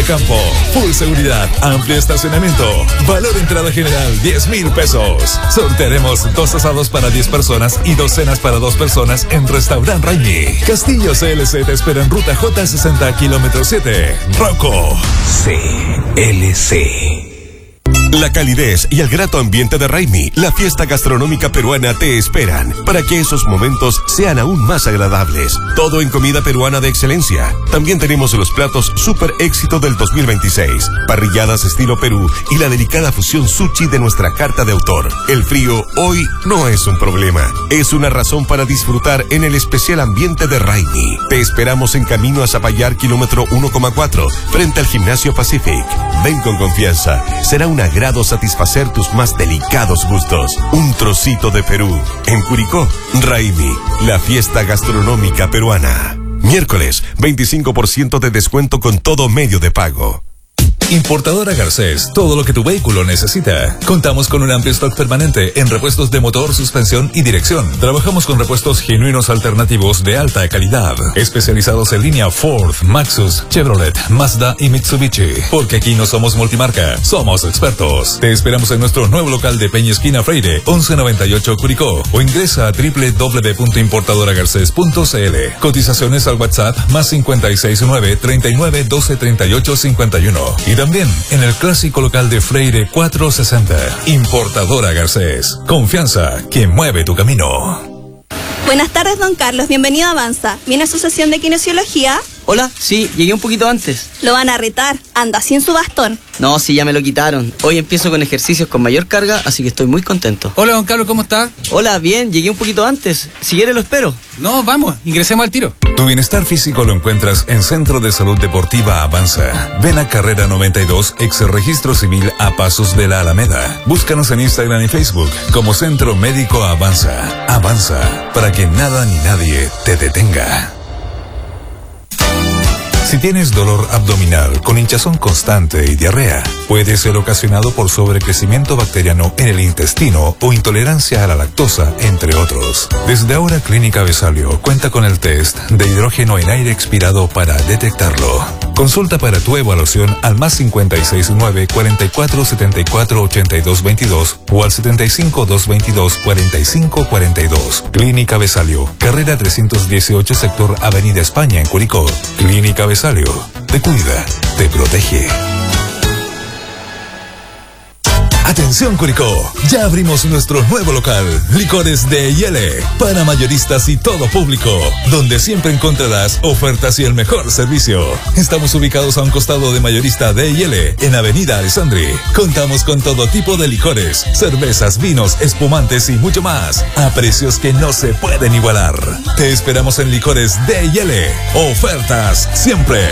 campo, full seguridad, amplio estacionamiento, valor entrada general 10,000 pesos. Sortearemos 2 asados para 10 personas y 2 cenas para 2 personas en Restaurant Raimi. Castillo CLC te espera en ruta J60 kilómetro 7. Rocco CLC. La calidez y el grato ambiente de Raimi, la fiesta gastronómica peruana te esperan para que esos momentos sean aún más agradables. Todo en comida peruana de excelencia. También tenemos los platos super éxito del 2026, parrilladas estilo Perú y la delicada fusión sushi de nuestra carta de autor. El frío hoy no es un problema, es una razón para disfrutar en el especial ambiente de Raimi. Te esperamos en camino a Zapallar, kilómetro 1,4, frente al Gimnasio Pacific. Ven con confianza, será un agrado satisfacer tus más delicados gustos. Un trocito de Perú. En Curicó, Raimi, la fiesta gastronómica peruana. Miércoles, 25% de descuento con todo medio de pago. Importadora Garcés, todo lo que tu vehículo necesita. Contamos con un amplio stock permanente en repuestos de motor, suspensión y dirección. Trabajamos con repuestos genuinos alternativos de alta calidad, especializados en línea Ford, Maxus, Chevrolet, Mazda y Mitsubishi. Porque aquí no somos multimarca, somos expertos. Te esperamos en nuestro nuevo local de Peña Esquina Freire, 1198 Curicó, o ingresa a www.importadoragarces.cl. Cotizaciones al WhatsApp más 569 39 12 38 51. Y también en el clásico local de Freire 460. Importadora Garcés. Confianza que mueve tu camino. Buenas tardes, don Carlos. Bienvenido a Avanza. ¿Viene a su sesión de kinesiología? Hola, sí, llegué un poquito antes. Lo van a retar. Anda sin su bastón. No, sí, ya me lo quitaron. Hoy empiezo con ejercicios con mayor carga, así que estoy muy contento. Hola, don Carlos, ¿cómo está? Hola, bien, llegué un poquito antes. Si quiere lo espero. No, vamos, ingresemos al tiro. Tu bienestar físico lo encuentras en Centro de Salud Deportiva Avanza. Ven a Carrera 92, ex Registro Civil a pasos de la Alameda. Búscanos en Instagram y Facebook como Centro Médico Avanza. Avanza, para que nada ni nadie te detenga. Si tienes dolor abdominal con hinchazón constante y diarrea, puede ser ocasionado por sobrecrecimiento bacteriano en el intestino o intolerancia a la lactosa, entre otros. Desde ahora, Clínica Besalio cuenta con el test de hidrógeno en aire expirado para detectarlo. Consulta para tu evaluación al más 569 44 74 82 22 o al 75 222 45 42. Clínica Besalio, carrera 318, sector Avenida España en Curicó. Clínica Besalio, te cuida, te protege. Atención Curicó, ya abrimos nuestro nuevo local, Licores D&L, para mayoristas y todo público, donde siempre encontrarás ofertas y el mejor servicio. Estamos ubicados a un costado de Mayorista D&L, en Avenida Alessandri. Contamos con todo tipo de licores, cervezas, vinos, espumantes y mucho más, a precios que no se pueden igualar. Te esperamos en Licores D&L, ofertas siempre.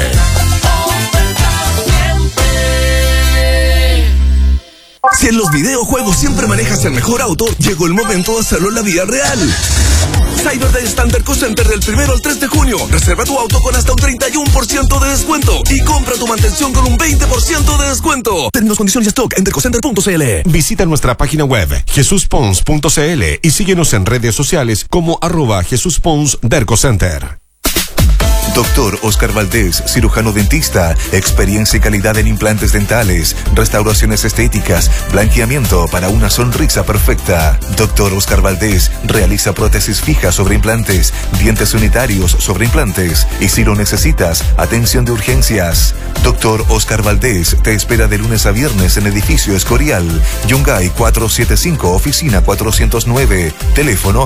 Si en los videojuegos siempre manejas el mejor auto, llegó el momento de hacerlo en la vida real. Cyber Day Stand Derco Center del 1 al 3 de junio. Reserva tu auto con hasta un 31% de descuento y compra tu mantención con un 20% de descuento. Términos, condiciones y stock en dercocenter.cl. Visita nuestra página web jesuspons.cl y síguenos en redes sociales como @jesusponsdercocenter. Doctor Oscar Valdés, cirujano dentista, experiencia y calidad en implantes dentales, restauraciones estéticas, blanqueamiento para una sonrisa perfecta. Doctor Oscar Valdés realiza prótesis fijas sobre implantes, dientes unitarios sobre implantes y si lo necesitas, atención de urgencias. Doctor Oscar Valdés te espera de lunes a viernes en edificio Escorial, Yungay 475, oficina 409, teléfono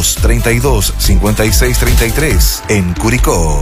232-5633, en Curicó.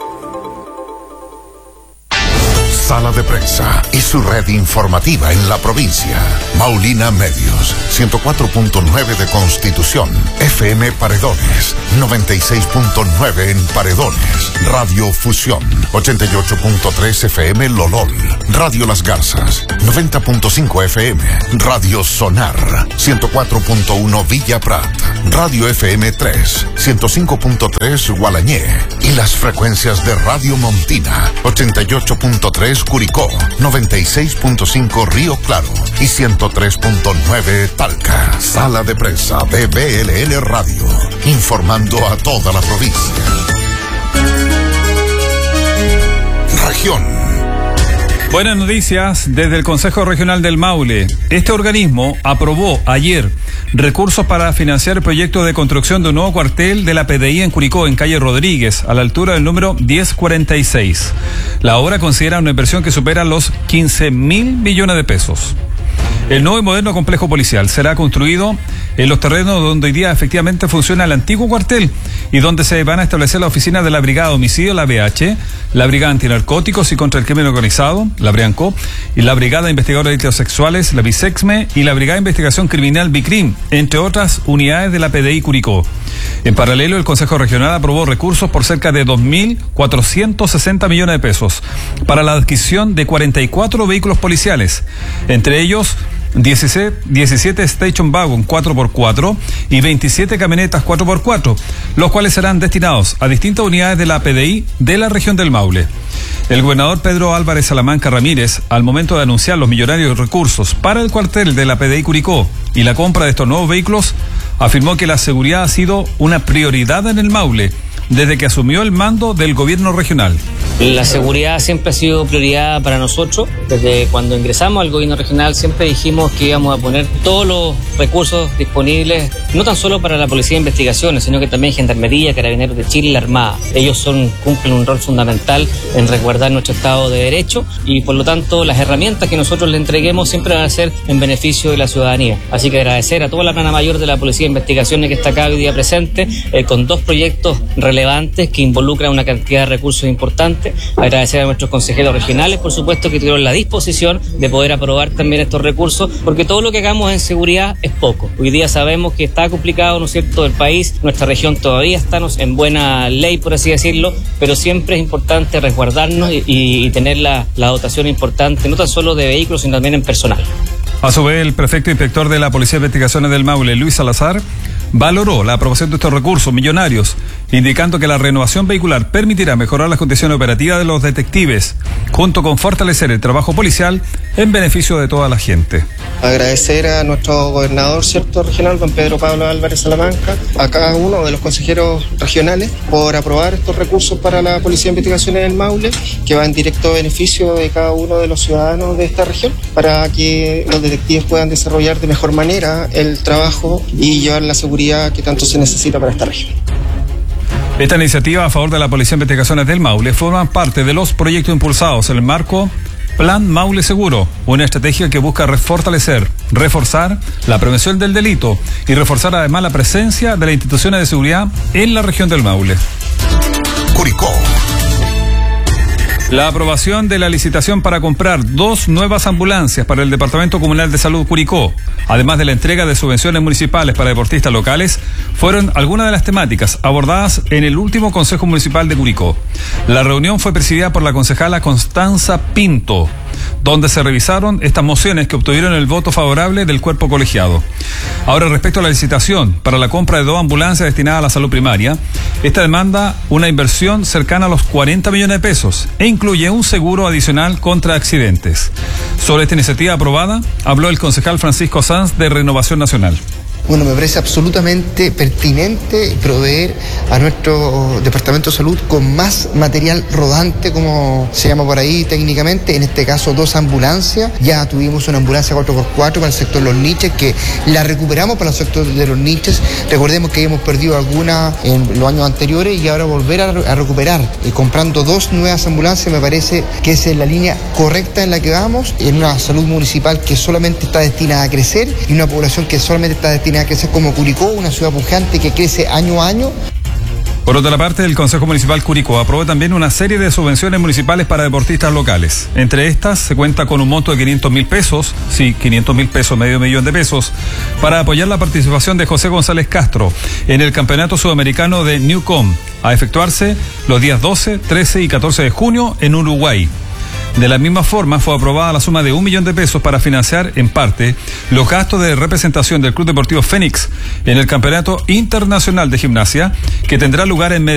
Sala de Prensa y su red informativa en la provincia. Maulina Medios, 104.9 de Constitución, FM Paredones, 96.9 en Paredones, Radio Fusión, 88.3 FM Lolol, Radio Las Garzas, 90.5 FM, Radio Sonar, 104.1 Villa Prat, Radio FM 3, 105.3 Gualañé y las frecuencias de Radio Montina, 88.3 Curicó, 96.5 Río Claro y 103.9 Talca. Sala de Prensa de BLL Radio, informando a toda la provincia. Región. Buenas noticias desde el Consejo Regional del Maule. Este organismo aprobó ayer recursos para financiar el proyecto de construcción de un nuevo cuartel de la PDI en Curicó, en calle Rodríguez, a la altura del número 1046. La obra considera una inversión que supera los 15.000 millones de pesos. El nuevo y moderno complejo policial será construido en los terrenos donde hoy día efectivamente funciona el antiguo cuartel y donde se van a establecer las oficinas de la Brigada de Homicidio, la BH, la Brigada Antinarcóticos y contra el Crimen Organizado, la BRIANCO, y la Brigada de Investigadores de Delitos Sexuales, la BISEXME, y la Brigada de Investigación Criminal BICRIM, entre otras unidades de la PDI Curicó. En paralelo, el Consejo Regional aprobó recursos por cerca de 2.460 millones de pesos para la adquisición de 44 vehículos policiales, entre ellos 17 Station Wagon 4x4 y 27 camionetas 4x4, los cuales serán destinados a distintas unidades de la PDI de la región del Maule. El gobernador Pedro Álvarez Salamanca Ramírez, al momento de anunciar los millonarios recursos para el cuartel de la PDI Curicó y la compra de estos nuevos vehículos, afirmó que la seguridad ha sido una prioridad en el Maule desde que asumió el mando del gobierno regional. La seguridad siempre ha sido prioridad para nosotros. Desde cuando ingresamos al gobierno regional siempre dijimos que íbamos a poner todos los recursos disponibles, no tan solo para la Policía de Investigaciones, sino que también Gendarmería, Carabineros de Chile y la Armada. Ellos cumplen un rol fundamental en resguardar nuestro Estado de Derecho y por lo tanto las herramientas que nosotros le entreguemos siempre van a ser en beneficio de la ciudadanía. Así que agradecer a toda la plana mayor de la Policía de Investigaciones que está acá hoy día presente, con 2 proyectos relevantes que involucran una cantidad de recursos importantes. Agradecer a nuestros consejeros regionales, por supuesto, que tuvieron la disposición de poder aprobar también estos recursos, porque todo lo que hagamos en seguridad es poco. Hoy día sabemos que está complicado, ¿no es cierto?, el país, nuestra región todavía está en buena ley, por así decirlo, pero siempre es importante resguardarnos y tener la dotación importante, no tan solo de vehículos, sino también en personal. A su vez, el prefecto inspector de la Policía de Investigaciones del Maule, Luis Salazar, valoró la aprobación de estos recursos millonarios, indicando que la renovación vehicular permitirá mejorar las condiciones operativas de los detectives, junto con fortalecer el trabajo policial en beneficio de toda la gente. Agradecer a nuestro gobernador, cierto, regional, don Pedro Pablo Álvarez Salamanca, a cada uno de los consejeros regionales por aprobar estos recursos para la Policía de Investigaciones del Maule, que va en directo beneficio de cada uno de los ciudadanos de esta región, para que los detectives puedan desarrollar de mejor manera el trabajo y llevar la seguridad que tanto se necesita para esta región. Esta iniciativa a favor de la Policía de Investigaciones del Maule forma parte de los proyectos impulsados en el marco Plan Maule Seguro, una estrategia que busca reforzar la prevención del delito y reforzar además la presencia de las instituciones de seguridad en la región del Maule. Curicó. La aprobación de la licitación para comprar 2 nuevas ambulancias para el Departamento Comunal de Salud Curicó, además de la entrega de subvenciones municipales para deportistas locales, fueron algunas de las temáticas abordadas en el último Consejo Municipal de Curicó. La reunión fue presidida por la concejala Constanza Pinto, donde se revisaron estas mociones que obtuvieron el voto favorable del cuerpo colegiado. Ahora, respecto a la licitación para la compra de 2 ambulancias destinadas a la salud primaria, esta demanda una inversión cercana a los 40 millones de pesos e incluye un seguro adicional contra accidentes. Sobre esta iniciativa aprobada, habló el concejal Francisco Sanz de Renovación Nacional. Bueno, me parece absolutamente pertinente proveer a nuestro Departamento de Salud con más material rodante, como se llama por ahí técnicamente, en este caso 2 ambulancias. Ya tuvimos una ambulancia 4x4 para el sector de los niches, que la recuperamos para el sector de los niches. Recordemos que hemos perdido alguna en los años anteriores y ahora volver a recuperar, comprando 2 nuevas ambulancias, me parece que esa es la línea correcta en la que vamos, en una salud municipal que solamente está destinada a crecer y una población que solamente está destinada a crecer como Curicó, una ciudad pujante que crece año a año. Por otra parte, el Consejo Municipal Curicó aprobó también una serie de subvenciones municipales para deportistas locales. Entre estas, se cuenta con un monto de 500.000 pesos, sí, 500.000 pesos, medio millón de pesos, para apoyar la participación de José González Castro en el Campeonato Sudamericano de Newcom, a efectuarse los días 12, 13 y 14 de junio en Uruguay. De la misma forma, fue aprobada la suma de 1 millón de pesos para financiar, en parte, los gastos de representación del Club Deportivo Fénix en el Campeonato Internacional de Gimnasia, que tendrá lugar en